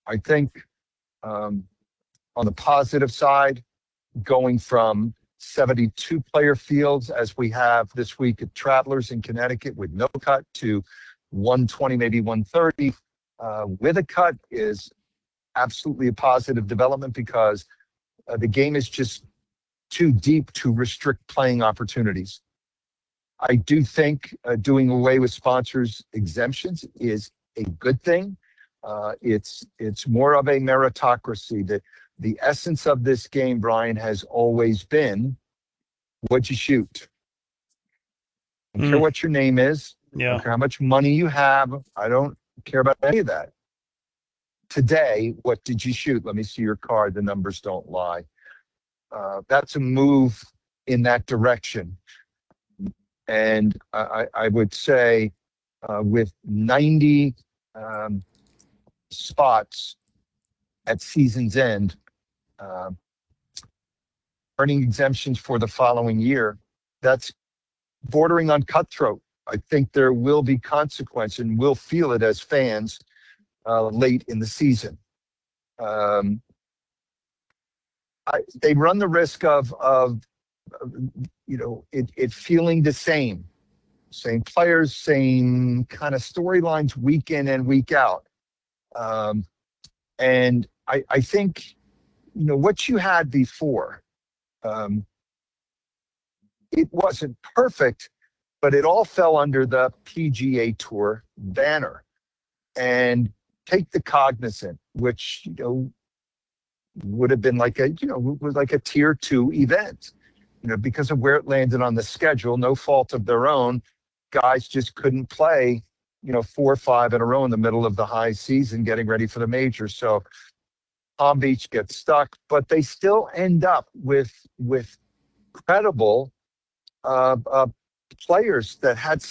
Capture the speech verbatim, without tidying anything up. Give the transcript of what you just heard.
I think um, on the positive side, going from seventy-two player fields as we have this week at Travelers in Connecticut with no cut to one twenty, maybe one thirty uh, with a cut is absolutely a positive development because uh, the game is just too deep to restrict playing opportunities. I do think uh, doing away with sponsors exemptions is a good thing. Uh, it's it's more of a meritocracy. The, the essence of this game, Brian, has always been what'd you shoot? I don't Mm. care what your name is. Yeah. I don't care how much money you have. I don't care about any of that. Today, what did you shoot? Let me see your card. The numbers don't lie. Uh, that's a move in that direction. And I, I would say uh, with ninety um, spots at season's end, uh, earning exemptions for the following year, that's bordering on cutthroat. I think there will be consequence and we'll feel it as fans uh, late in the season. Um, I, they run the risk of, of you know, it, it feeling the same. Same players, same kind of storylines week in and week out. Um, and I, I think, you know, what you had before, um, it wasn't perfect, but it all fell under the P G A Tour banner. And take the Cognizant, which, you know, would have been like a, you know, was like a tier two event, you know, because of where it landed on the schedule, no fault of their own. Guys just couldn't play, you know, four or five in a row in the middle of the high season getting ready for the majors. So Palm Beach gets stuck, but they still end up with with credible uh, uh, players that had